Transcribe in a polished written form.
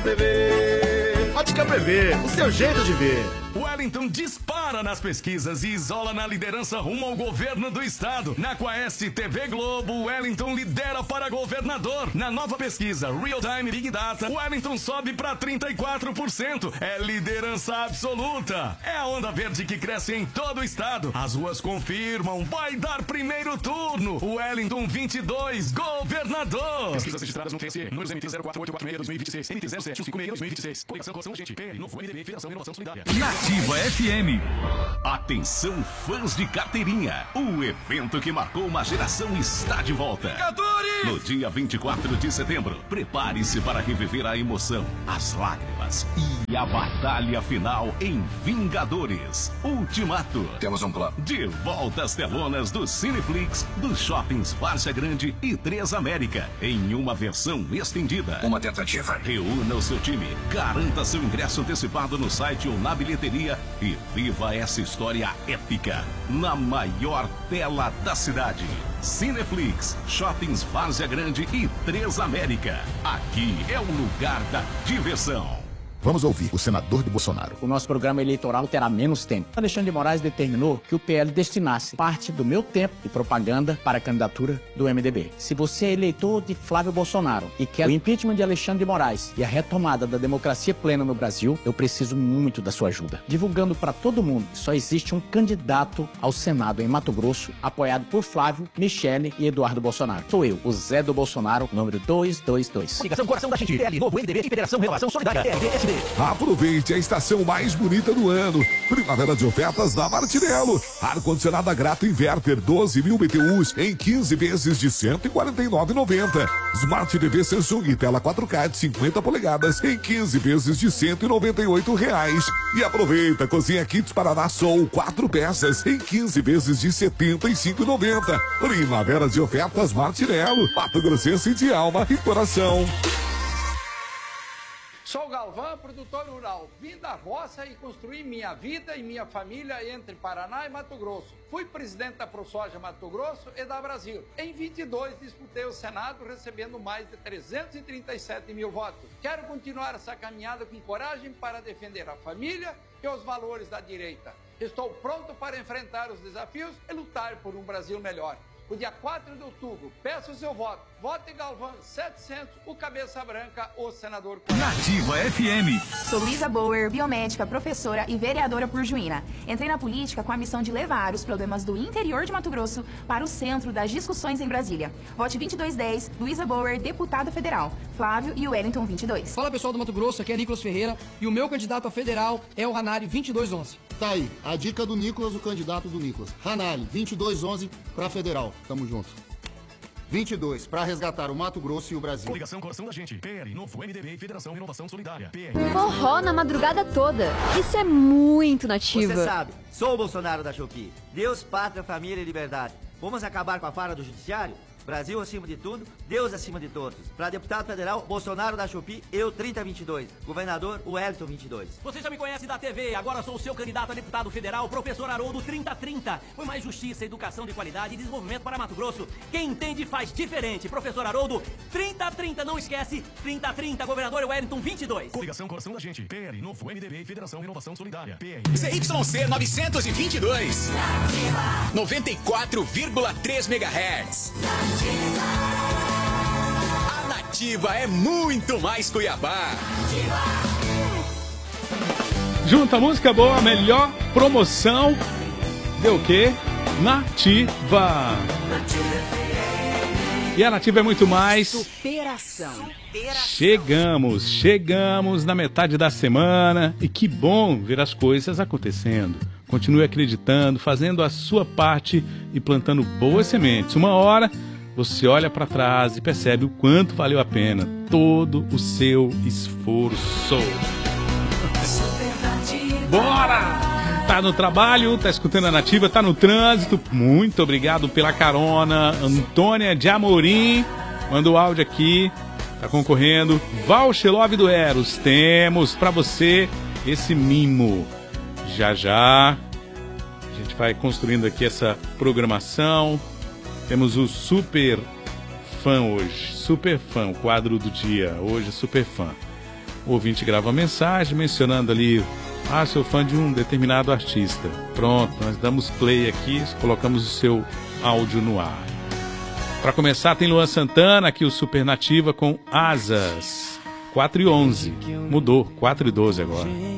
TV. Ótica PV, o seu jeito de ver. Wellington dispara nas pesquisas e isola na liderança rumo ao governo do estado. Na Quaest TV Globo, Wellington lidera para governador. Na nova pesquisa Real Time Big Data, Wellington sobe para 34%. É liderança absoluta. É a onda verde que cresce em todo o estado. As ruas confirmam, vai dar primeiro turno. Wellington 22, governador. Pesquisas registradas no TSE, números MT 04846-2026, MT 0756-2026. Coligação Coração da Gente, PR, Novo MDB, Federação e Inovação Solidária. Nativa FM. Atenção, fãs de carteirinha. O evento que marcou uma geração está de volta. Cantores! No dia 24 de setembro, prepare-se para reviver a emoção, as lágrimas e a batalha final em Vingadores Ultimato. Temos um plano. De volta às telonas do Cineflix, dos shoppings Várzea Grande e Três América, em uma versão estendida. Uma tentativa. Reúna o seu time, garanta seu ingresso antecipado no site ou na bilheteria e viva essa história épica na maior tela da cidade. Cineflix, Shoppings Várzea Grande e Três América. Aqui é o lugar da diversão. Vamos ouvir o senador de Bolsonaro. O nosso programa eleitoral terá menos tempo. Alexandre de Moraes determinou que o PL destinasse parte do meu tempo de propaganda para a candidatura do MDB. Se você é eleitor de Flávio Bolsonaro e quer o impeachment de Alexandre de Moraes e a retomada da democracia plena no Brasil, eu preciso muito da sua ajuda. Divulgando para todo mundo que só existe um candidato ao Senado em Mato Grosso, apoiado por Flávio, Michele e Eduardo Bolsonaro. Sou eu, o Zé do Bolsonaro, número 222. Coligação Coração da Gente, PL, Novo MDB e Federação Renovação Solidária, PRDSB. Aproveite a estação mais bonita do ano. Primavera de ofertas da Martinello. Ar-condicionado a grato inverter 12.000 BTUs em 15 vezes de R$ 149,90. Smart TV Samsung tela 4K de 50 polegadas em 15 vezes de R$ 198. E aproveita Cozinha Kits Paraná Soul 4 peças em 15 vezes de R$ 75,90. Primavera de ofertas Martinello. Mato Grossense de alma e coração. Sou Galvão, produtor rural. Vim da roça e construí minha vida e minha família entre Paraná e Mato Grosso. Fui presidente da ProSoja Mato Grosso e da Brasil. Em 22 disputei o Senado recebendo mais de 337 mil votos. Quero continuar essa caminhada com coragem para defender a família e os valores da direita. Estou pronto para enfrentar os desafios e lutar por um Brasil melhor. O dia 4 de outubro, peço o seu voto. Vote Galvão 700, o Cabeça Branca, o senador... Nativa FM. Sou Luísa Bauer, biomédica, professora e vereadora por Juína. Entrei na política com a missão de levar os problemas do interior de Mato Grosso para o centro das discussões em Brasília. Vote 2210, Luísa Bauer, deputada federal. Flávio e Wellington 22. Fala pessoal do Mato Grosso, aqui é Nicolas Ferreira e o meu candidato a federal é o Ranari 2211. Tá aí, a dica do Nicolas, o candidato do Nicolas. Ranari 2211 para federal. Tamo junto. 22, para resgatar o Mato Grosso e o Brasil. Coligação Coração da Gente, PR, Novo MDB e Federação e Inovação Solidária. Forró na madrugada toda. Isso é muito nativa. Você sabe, sou o Bolsonaro da Shopee. Deus, pátria, família e liberdade. Vamos acabar com a farra do judiciário? Brasil acima de tudo, Deus acima de todos. Para deputado federal, Bolsonaro da Shopee, eu 3022. Governador, Wellington 22. Você já me conhece da TV, agora sou o seu candidato a deputado federal, professor Haroldo 3030. Foi mais justiça, educação de qualidade e desenvolvimento para Mato Grosso. Quem entende faz diferente. Professor Haroldo 3030, não esquece, 3030, governador Wellington 22. Coligação Coração da Gente, PR, Novo MDB e Federação e Inovação Solidária. ZYC 922. 94,3 MHz. A Nativa é muito mais Cuiabá. Junta música boa, melhor promoção. Deu o quê? Nativa. E a Nativa é muito mais. Superação. Chegamos na metade da semana e que bom ver as coisas acontecendo. Continue acreditando, fazendo a sua parte e plantando boas sementes. Uma hora você olha para trás e percebe o quanto valeu a pena todo o seu esforço. Bora! Tá no trabalho, tá escutando a Nativa, tá no trânsito. Muito obrigado pela carona. Antônia de Amorim manda o áudio aqui. Tá concorrendo. Val Love do Eros. Temos pra você esse mimo. Já a gente vai construindo aqui essa programação. Temos o Super Fã hoje. Super Fã, o quadro do dia. Hoje, Super Fã. O ouvinte grava uma mensagem mencionando ali: sou fã de um determinado artista. Pronto, nós damos play aqui, colocamos o seu áudio no ar. Para começar, tem Luan Santana, aqui o Supernativa com Asas. 4:11. Mudou, 4:12 agora.